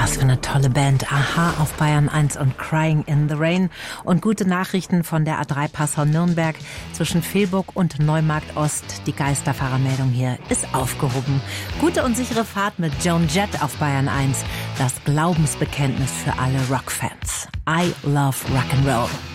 Was für eine tolle Band. Aha auf Bayern 1 und Crying in the Rain. Und gute Nachrichten von der A3 Passau-Nürnberg zwischen Vilburg und Neumarkt Ost. Die Geisterfahrermeldung hier ist aufgehoben. Gute und sichere Fahrt mit Joan Jett auf Bayern 1. Das Glaubensbekenntnis für alle Rockfans. I love Rock'n'Roll.